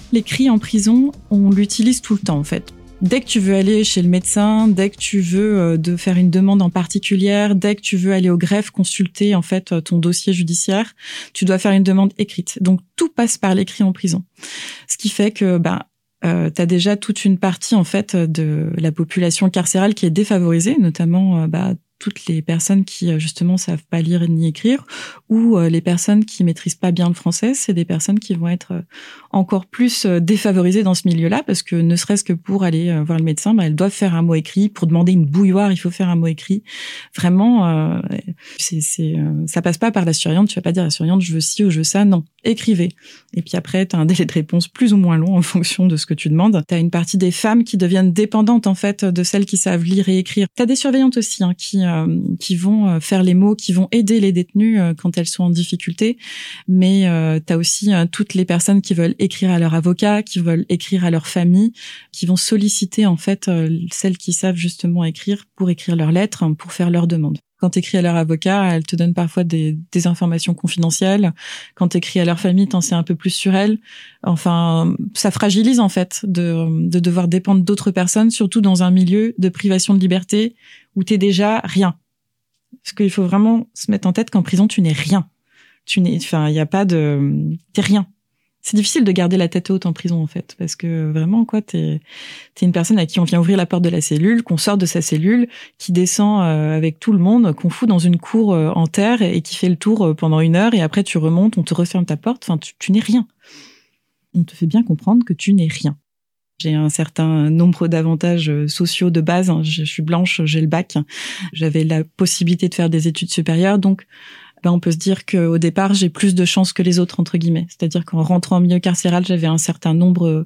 L'écrit en prison, on l'utilise tout le temps en fait. Dès que tu veux aller chez le médecin, dès que tu veux de faire une demande en particulière, dès que tu veux aller au greffe consulter en fait ton dossier judiciaire, tu dois faire une demande écrite. Donc tout passe par l'écrit en prison. Ce qui fait que t'as déjà toute une partie en fait de la population carcérale qui est défavorisée, notamment toutes les personnes qui justement savent pas lire ni écrire, ou les personnes qui maîtrisent pas bien le français. C'est des personnes qui vont être encore plus défavorisées dans ce milieu-là, parce que ne serait-ce que pour aller voir le médecin, elles doivent faire un mot écrit. Pour demander une bouilloire, il faut faire un mot écrit. Vraiment, ça passe pas par la surveillante. Tu vas pas dire à la surveillante je veux ci ou je veux ça. Non, écrivez. Et puis après, t'as un délai de réponse plus ou moins long en fonction de ce que tu demandes. T'as une partie des femmes qui deviennent dépendantes en fait de celles qui savent lire et écrire. T'as des surveillantes aussi qui vont faire les mots, qui vont aider les détenus quand elles sont en difficulté. Mais t'as aussi toutes les personnes qui veulent écrire à leur avocat, qui veulent écrire à leur famille, qui vont solliciter en fait celles qui savent justement écrire pour écrire leurs lettres, pour faire leurs demandes. Quand t'écris à leur avocat, elle te donne parfois des informations confidentielles. Quand t'écris à leur famille, t'en sais un peu plus sur elles. Enfin, ça fragilise en fait de devoir dépendre d'autres personnes, surtout dans un milieu de privation de liberté où t'es déjà rien. Parce qu'il faut vraiment se mettre en tête qu'en prison, tu n'es rien. Il y a pas de... T'es rien. C'est difficile de garder la tête haute en prison, en fait, parce que vraiment, t'es une personne à qui on vient ouvrir la porte de la cellule, qu'on sort de sa cellule, qui descend avec tout le monde, qu'on fout dans une cour en terre et qui fait le tour pendant 1 heure, et après tu remontes, on te referme ta porte. Enfin, tu n'es rien. On te fait bien comprendre que tu n'es rien. J'ai un certain nombre d'avantages sociaux de base. Je suis blanche, j'ai le bac. J'avais la possibilité de faire des études supérieures, donc on peut se dire qu'au départ, j'ai plus de chances que les autres, entre guillemets. C'est-à-dire qu'en rentrant en milieu carcéral, j'avais un certain nombre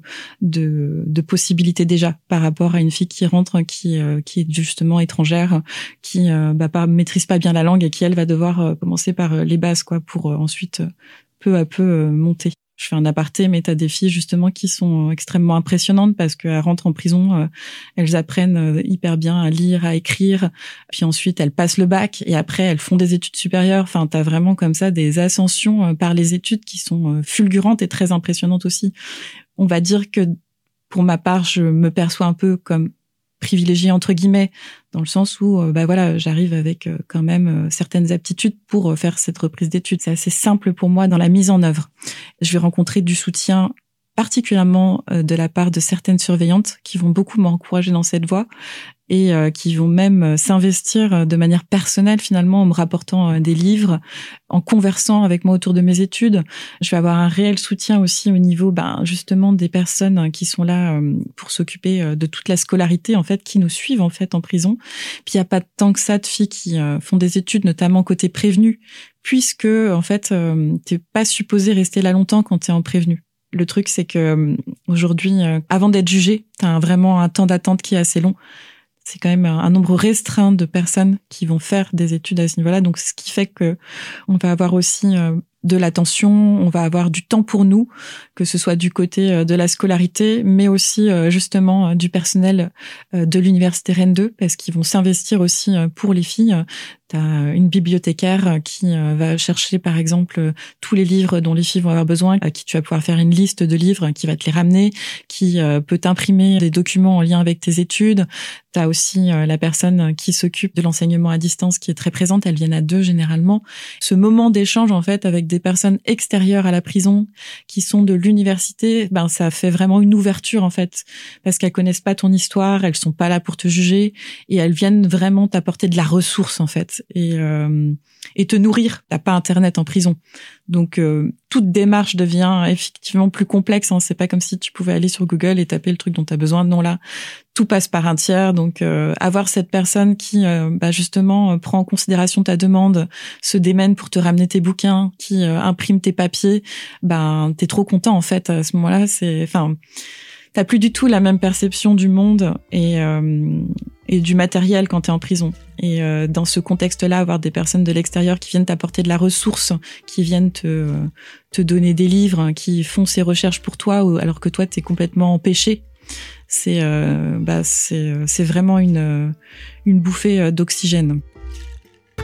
de possibilités déjà par rapport à une fille qui rentre, qui est justement étrangère, qui maîtrise pas bien la langue et qui, elle, va devoir commencer par les bases, pour ensuite, peu à peu, monter. Je fais un aparté, mais t'as des filles justement qui sont extrêmement impressionnantes parce qu'elles rentrent en prison, elles apprennent hyper bien à lire, à écrire, puis ensuite elles passent le bac et après elles font des études supérieures. Enfin, t'as vraiment comme ça des ascensions par les études qui sont fulgurantes et très impressionnantes aussi. On va dire que pour ma part, je me perçois un peu comme privilégiée entre guillemets, dans le sens où j'arrive avec quand même certaines aptitudes pour faire cette reprise d'études. C'est assez simple pour moi dans la mise en œuvre. Je vais rencontrer du soutien particulièrement de la part de certaines surveillantes qui vont beaucoup m'encourager dans cette voie et qui vont même s'investir de manière personnelle finalement en me rapportant des livres, en conversant avec moi autour de mes études. Je vais avoir un réel soutien aussi au niveau justement des personnes qui sont là pour s'occuper de toute la scolarité en fait, qui nous suivent en fait en prison. Puis il y a pas tant que ça de filles qui font des études, notamment côté prévenu, puisque en fait t'es pas supposé rester là longtemps quand t'es en prévenu. Le truc c'est que aujourd'hui, avant d'être jugé, t'as vraiment un temps d'attente qui est assez long. C'est quand même un nombre restreint de personnes qui vont faire des études à ce niveau-là. Donc, ce qui fait que on va avoir aussi de l'attention, on va avoir du temps pour nous, que ce soit du côté de la scolarité, mais aussi justement du personnel de l'université Rennes 2, parce qu'ils vont s'investir aussi pour les filles. T'as une bibliothécaire qui va chercher, par exemple, tous les livres dont les filles vont avoir besoin, à qui tu vas pouvoir faire une liste de livres, qui va te les ramener, qui peut t'imprimer des documents en lien avec tes études. T'as aussi la personne qui s'occupe de l'enseignement à distance, qui est très présente. Elles viennent à 2 généralement. Ce moment d'échange, en fait, avec des personnes extérieures à la prison, qui sont de l'université, ça fait vraiment une ouverture, en fait, parce qu'elles connaissent pas ton histoire, elles sont pas là pour te juger, et elles viennent vraiment t'apporter de la ressource, en fait. Et te nourrir. T'as pas Internet en prison. Donc, toute démarche devient effectivement plus complexe. C'est pas comme si tu pouvais aller sur Google et taper le truc dont t'as besoin. Non, là, tout passe par un tiers. Donc, avoir cette personne qui, justement, prend en considération ta demande, se démène pour te ramener tes bouquins, qui imprime tes papiers, t'es trop content, en fait. À ce moment-là, t'as plus du tout la même perception du monde et du matériel quand t'es en prison. Et dans ce contexte-là, avoir des personnes de l'extérieur qui viennent t'apporter de la ressource, qui viennent te donner des livres, qui font ces recherches pour toi, alors que toi, t'es complètement empêché, c'est vraiment une bouffée d'oxygène.